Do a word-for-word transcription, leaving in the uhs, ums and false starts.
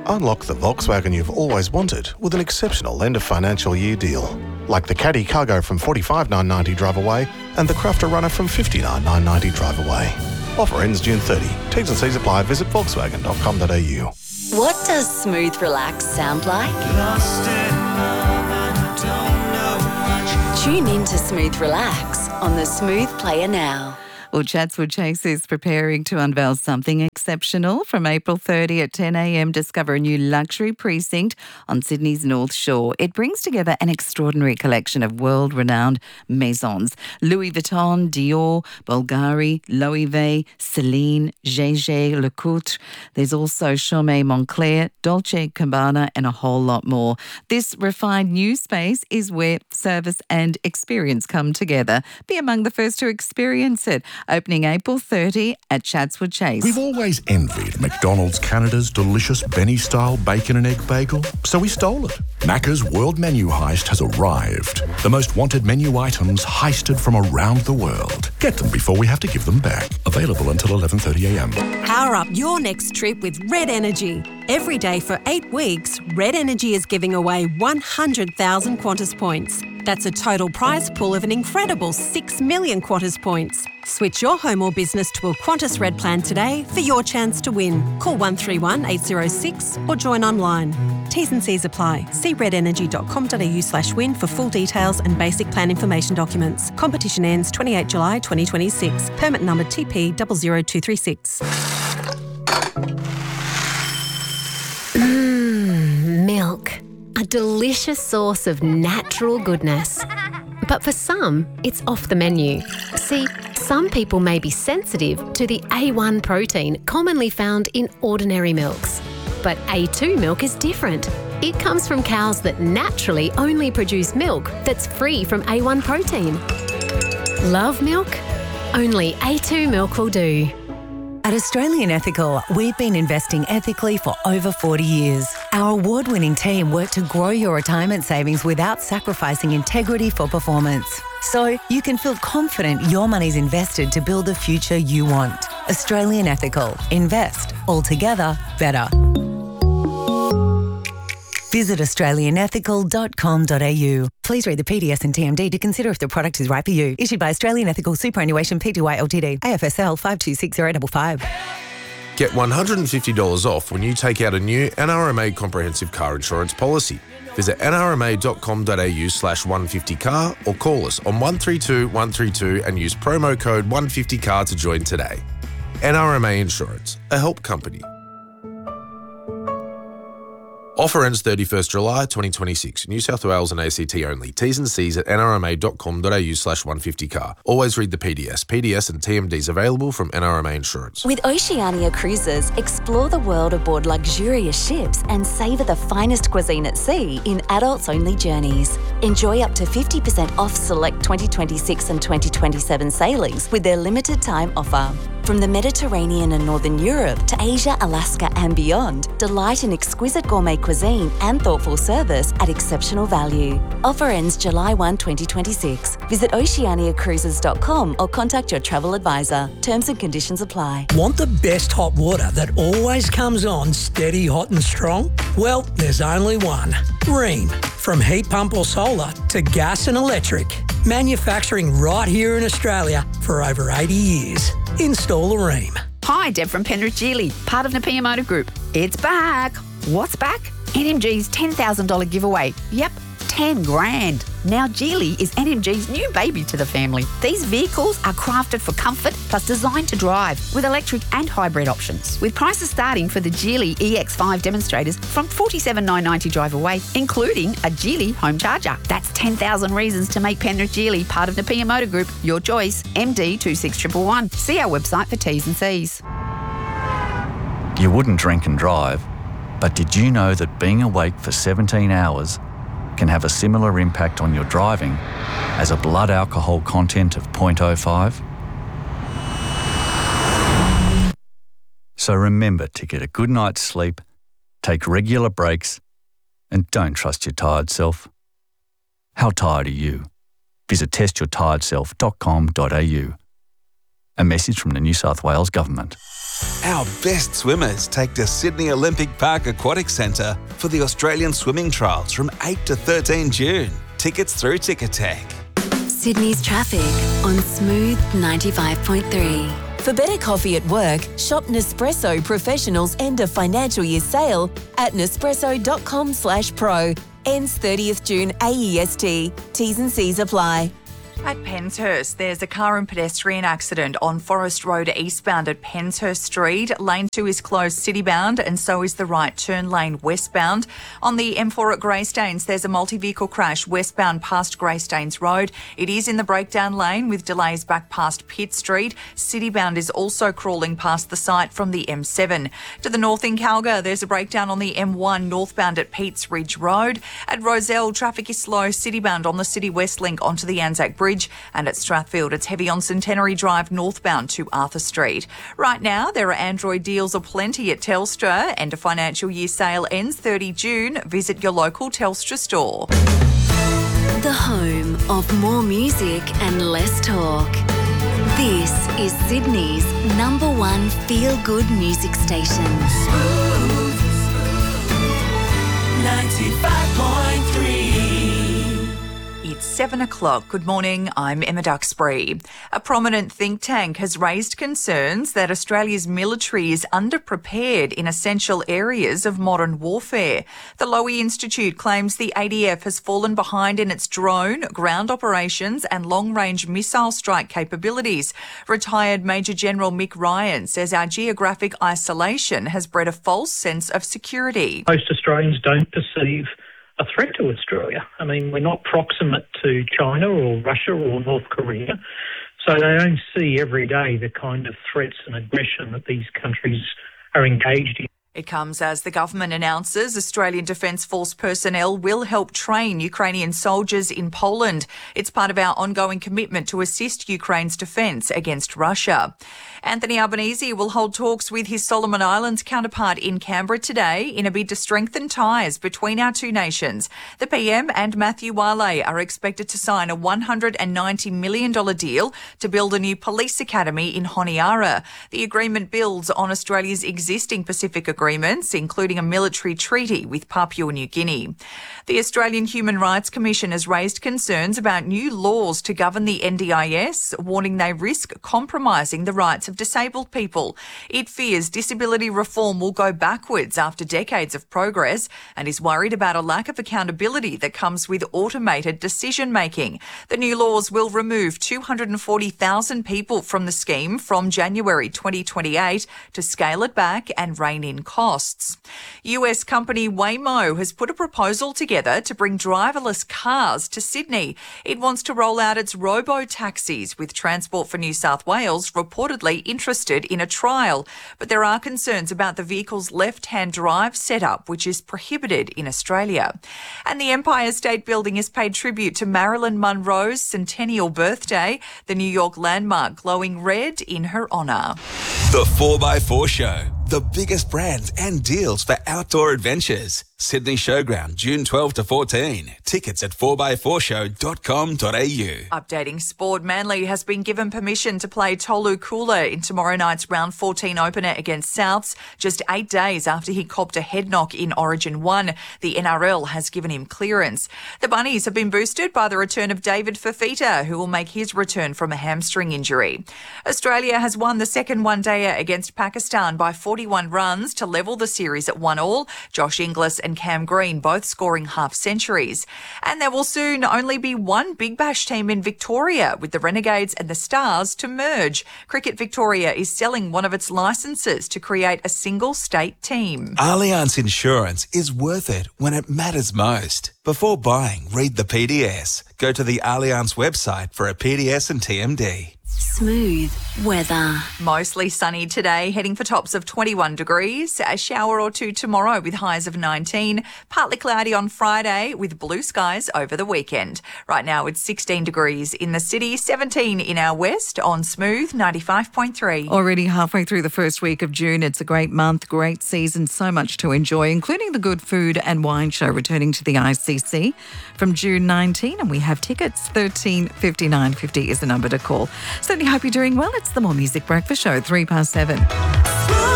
Unlock the Volkswagen you've always wanted with an exceptional end of financial year deal. Like the Caddy Cargo from forty-five thousand nine hundred ninety drive away and the Crafter Runner from fifty-nine thousand nine hundred ninety drive away. Offer ends June thirtieth. T's and C's apply. Visit volkswagen dot com dot a u. What does smooth relax sound like? Lost in love and don't know much. Tune in to Smooth Relax on the Smooth Player now. Well, Chatswood Chase is preparing to unveil something exceptional. From April thirtieth at ten a.m, discover a new luxury precinct on Sydney's North Shore. It brings together an extraordinary collection of world-renowned maisons. Louis Vuitton, Dior, Bulgari, Loewe, Celine, G G, Lecoultre. There's also Chaumet Montclair, Dolce Gabbana and a whole lot more. This refined new space is where service and experience come together. Be among the first to experience it. Opening April thirtieth at Chatswood Chase. We've always envied McDonald's Canada's delicious Benny-style bacon and egg bagel, so we stole it. Macca's World Menu Heist has arrived. The most wanted menu items heisted from around the world. Get them before we have to give them back. Available until eleven thirty a.m. Power up your next trip with Red Energy. Every day for eight weeks, Red Energy is giving away one hundred thousand Qantas points. That's a total prize pool of an incredible six million Qantas points. Switch your home or business to a Qantas Red plan today for your chance to win. Call one three one eight zero six or join online. T's and C's apply. See red energy dot com dot a u slash win for full details and basic plan information documents. Competition ends twenty-eighth of July twenty twenty-six. Permit number T P zero zero two three six. Mmm, milk. A delicious source of natural goodness. But for some, it's off the menu. See, some people may be sensitive to the A one protein commonly found in ordinary milks. But A two milk is different. It comes from cows that naturally only produce milk that's free from A one protein. Love milk? Only A two milk will do. At Australian Ethical, we've been investing ethically for over forty years. Our award-winning team work to grow your retirement savings without sacrificing integrity for performance. So you can feel confident your money's invested to build the future you want. Australian Ethical. Invest. Altogether better. Visit australian ethical dot com dot a u. Please read the P D S and T M D to consider if the product is right for you. Issued by Australian Ethical Superannuation Pty Ltd. A F S L five two six zero five five. Get one hundred fifty dollars off when you take out a new N R M A comprehensive car insurance policy. Visit n r m a dot com dot a u slash one fifty car or call us on one three two one three two and use promo code one fifty car to join today. N R M A Insurance, a help company. Offer ends thirty-first of July twenty twenty-six. New South Wales and A C T only. T's and C's at n r m a dot com dot a u slash one fifty car. Always read the P D S. P D S and T M Ds available from N R M A Insurance. With Oceania Cruises, explore the world aboard luxurious ships and savour the finest cuisine at sea in adults-only journeys. Enjoy up to fifty percent off select twenty twenty-six and twenty twenty-seven sailings with their limited time offer. From the Mediterranean and Northern Europe to Asia, Alaska and beyond, delight in exquisite gourmet cuisine and thoughtful service at exceptional value. Offer ends July first, twenty twenty-six. Visit oceania cruises dot com or contact your travel advisor. Terms and conditions apply. Want the best hot water that always comes on steady, hot and strong? Well, there's only one. Rheem. From heat pump or solar to gas and electric. Manufacturing right here in Australia for over eighty years. Install a Rheem. Hi, Deb from Penrith Geely, part of Napier Motor Group. It's back. What's back? N M G's ten thousand dollars giveaway. Yep, ten grand. Now Geely is N M G's new baby to the family. These vehicles are crafted for comfort plus designed to drive with electric and hybrid options. With prices starting for the Geely E X five demonstrators from forty-seven thousand nine hundred ninety drive away, including a Geely home charger. That's ten thousand reasons to make Penrith Geely part of Napier Motor Group. Your choice, M D two six one one one. See our website for T's and C's. You wouldn't drink and drive, but did you know that being awake for seventeen hours can have a similar impact on your driving as a blood alcohol content of zero point zero five? So remember to get a good night's sleep, take regular breaks, and don't trust your tired self. How tired are you? Visit test your tired self dot com dot a u. A message from the New South Wales Government. Our best swimmers take to Sydney Olympic Park Aquatic Centre for the Australian Swimming Trials from eight to thirteen June. Tickets through Ticketek. Sydney's traffic on Smooth ninety-five point three. For better coffee at work, shop Nespresso Professional's end of financial year sale at nespresso.com slash pro. Ends thirtieth June A E S T. T's and C's apply. At Penshurst, there's a car and pedestrian accident on Forest Road eastbound at Penshurst Street. Lane two is closed citybound and so is the right turn lane westbound. On the M four at Greystanes, there's a multi-vehicle crash westbound past Greystanes Road. It is in the breakdown lane with delays back past Pitt Street. Citybound is also crawling past the site from the M seven. To the north in Calgary, there's a breakdown on the M one northbound at Peats Ridge Road. At Rozelle, traffic is slow citybound on the City West Link onto the Anzac Bridge. And at Strathfield, it's heavy on Centenary Drive northbound to Arthur Street. Right now, there are Android deals aplenty at Telstra. End of financial year sale ends thirtieth June. Visit your local Telstra store. The home of more music and less talk. This is Sydney's number one feel-good music station. Smooth ninety-five point three. It's seven o'clock. Good morning, I'm Emma Duxbury. A prominent think tank has raised concerns that Australia's military is underprepared in essential areas of modern warfare. The Lowy Institute claims the A D F has fallen behind in its drone, ground operations and long-range missile strike capabilities. Retired Major General Mick Ryan says our geographic isolation has bred a false sense of security. Most Australians don't perceive a threat to Australia. I mean, we're not proximate to China or Russia or North Korea, so they don't see every day the kind of threats and aggression that these countries are engaged in. It comes as the government announces Australian Defence Force personnel will help train Ukrainian soldiers in Poland. It's part of our ongoing commitment to assist Ukraine's defence against Russia. Anthony Albanese will hold talks with his Solomon Islands counterpart in Canberra today in a bid to strengthen ties between our two nations. The P M and Matthew Wale are expected to sign a one hundred ninety million dollars deal to build a new police academy in Honiara. The agreement builds on Australia's existing Pacific agreements, including a military treaty with Papua New Guinea. The Australian Human Rights Commission has raised concerns about new laws to govern the N D I S, warning they risk compromising the rights of disabled people. It fears disability reform will go backwards after decades of progress and is worried about a lack of accountability that comes with automated decision-making. The new laws will remove two hundred forty thousand people from the scheme from January twenty twenty-eight to scale it back and rein in costs. U S company Waymo has put a proposal together to bring driverless cars to Sydney. It wants to roll out its robo-taxis, with Transport for New South Wales reportedly interested in a trial. But there are concerns about the vehicle's left-hand drive setup, which is prohibited in Australia. And the Empire State Building has paid tribute to Marilyn Monroe's centennial birthday, the New York landmark glowing red in her honour. The four by four Show. The biggest brands and deals for outdoor adventures. Sydney Showground, June twelfth to fourteen. Tickets at four by four show dot com dot a u. Updating sport, Manly has been given permission to play Tolu Kula in tomorrow night's round fourteen opener against Souths, just eight days after he copped a head knock in Origin one. The N R L has given him clearance. The Bunnies have been boosted by the return of David Fafita, who will make his return from a hamstring injury. Australia has won the second one-dayer against Pakistan by forty-one runs to level the series at one all. Josh Inglis and Cam Green both scoring half centuries. And there will soon only be one Big Bash team in Victoria, with the Renegades and the Stars to merge. Cricket Victoria is selling one of its licences to create a single state team. Allianz Insurance is worth it when it matters most. Before buying, read the P D S. Go to the Allianz website for a P D S and T M D. Smooth weather. Mostly sunny today, heading for tops of twenty-one degrees. A shower or two tomorrow with highs of nineteen. Partly cloudy on Friday with blue skies over the weekend. Right now it's sixteen degrees in the city, seventeen in our west on Smooth ninety-five point three. Already halfway through the first week of June. It's a great month, great season, so much to enjoy, including the Good Food and Wine Show returning to the I C C from June nineteenth, and we have tickets. thirteen fifty-nine fifty is the number to call. Certainly hope you're doing well. It's the More Music Breakfast Show, three past seven.